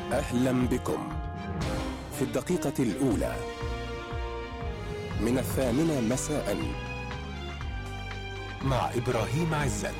أهلا بكم في الدقيقة الأولى من 8 مساء مع إبراهيم عزت.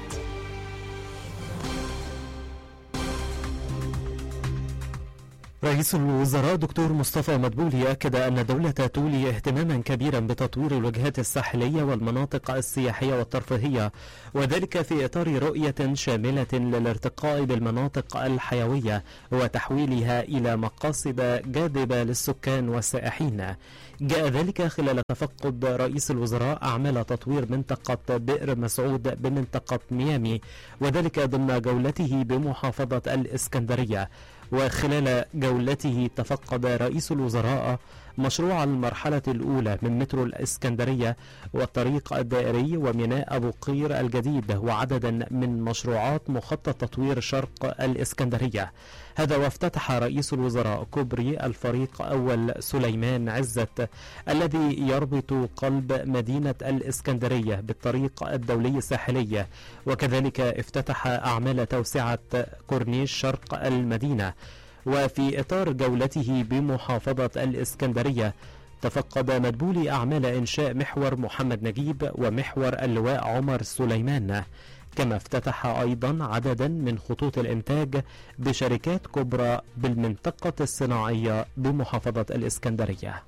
رئيس الوزراء دكتور مصطفى مدبولي أكد أن الدولة تولي اهتماما كبيرا بتطوير الوجهات الساحلية والمناطق السياحية والترفيهية، وذلك في إطار رؤية شاملة للارتقاء بالمناطق الحيوية وتحويلها إلى مقاصد جاذبة للسكان والسائحين. جاء ذلك خلال تفقد رئيس الوزراء أعمال تطوير منطقة بئر مسعود بمنطقة ميامي، وذلك ضمن جولته بمحافظة الإسكندرية. وخلال جولته تفقد رئيس الوزراء مشروع المرحلة الأولى من مترو الإسكندرية والطريق الدائري وميناء أبو قير الجديد وعددا من مشروعات مخطط تطوير شرق الإسكندرية. هذا وافتتح رئيس الوزراء كوبري الفريق أول سليمان عزت الذي يربط قلب مدينة الإسكندرية بالطريق الدولي الساحلي، وكذلك افتتح أعمال توسعة كورنيش شرق المدينة. وفي إطار جولته بمحافظة الإسكندرية تفقد مدبولي أعمال إنشاء محور محمد نجيب ومحور اللواء عمر سليمان، كما افتتح أيضا عددا من خطوط الإنتاج بشركات كبرى بالمنطقة الصناعية بمحافظة الإسكندرية.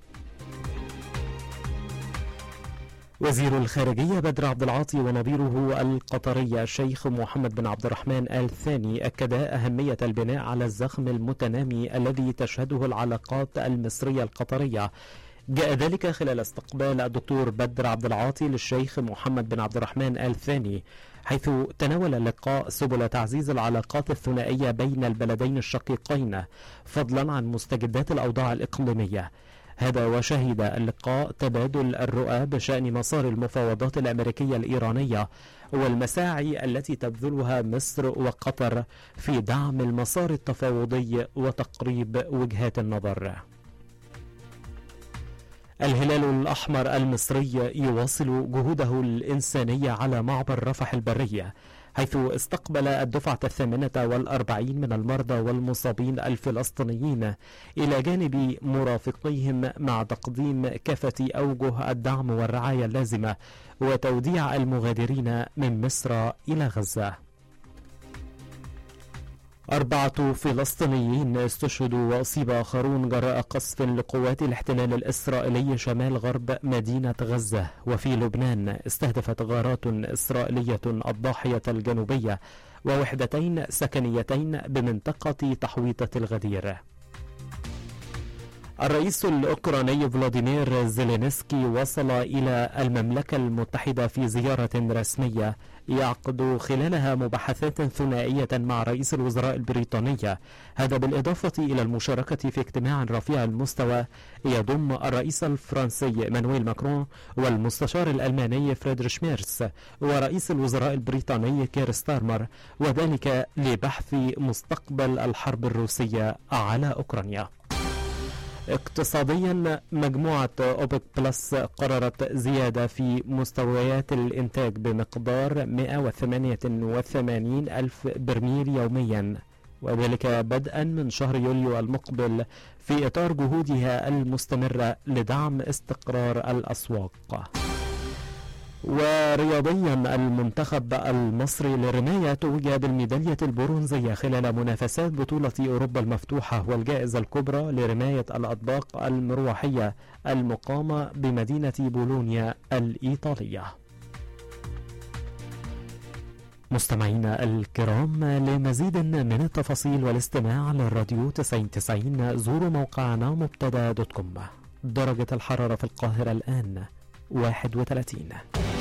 وزير الخارجية بدر عبد العاطي ونظيره القطري الشيخ محمد بن عبد الرحمن آل ثاني أكدا أهمية البناء على الزخم المتنامي الذي تشهده العلاقات المصرية القطرية. جاء ذلك خلال استقبال الدكتور بدر عبد العاطي للشيخ محمد بن عبد الرحمن آل ثاني، حيث تناول اللقاء سبل تعزيز العلاقات الثنائية بين البلدين الشقيقين فضلا عن مستجدات الأوضاع الإقليمية. هذا وشهد اللقاء تبادل الرؤى بشأن مسار المفاوضات الأمريكية الإيرانية والمساعي التي تبذلها مصر وقطر في دعم المسار التفاوضي وتقريب وجهات النظر. الهلال الأحمر المصري يواصل جهوده الإنسانية على معبر رفح البرية، حيث استقبل الدفعة 48 من المرضى والمصابين الفلسطينيين إلى جانب مرافقيهم مع تقديم كافة أوجه الدعم والرعاية اللازمة وتوديع المغادرين من مصر إلى غزة. 4 فلسطينيين استشهدوا وأصيب آخرون جراء قصف لقوات الاحتلال الإسرائيلي شمال غرب مدينة غزة. وفي لبنان استهدفت غارات إسرائيلية الضاحية الجنوبية ووحدتين سكنيتين بمنطقة تحويطة الغدير. الرئيس الأوكراني فلاديمير زيلينسكي وصل إلى المملكة المتحدة في زيارة رسمية يعقد خلالها مباحثات ثنائية مع رئيس الوزراء البريطاني، هذا بالإضافة إلى المشاركة في اجتماع رفيع المستوى يضم الرئيس الفرنسي مانويل ماكرون والمستشار الألماني فريدريش ميرس ورئيس الوزراء البريطاني كير ستارمر، وذلك لبحث مستقبل الحرب الروسية على أوكرانيا. اقتصاديا، مجموعة أوبك بلس قررت زيادة في مستويات الإنتاج بمقدار 188 ألف برميل يوميا، وذلك بدءا من شهر يوليو المقبل في إطار جهودها المستمرة لدعم استقرار الأسواق. ورياضيا، المنتخب المصري للرماية توج بالميدالية البرونزية خلال منافسات بطولة أوروبا المفتوحة والجائزة الكبرى لرماية الأطباق المروحية المقامة بمدينة بولونيا الإيطالية. مستمعينا الكرام، لمزيد من التفاصيل والاستماع للراديو 90 زوروا موقعنا مبتدا.com. درجة الحرارة في القاهرة الآن 31.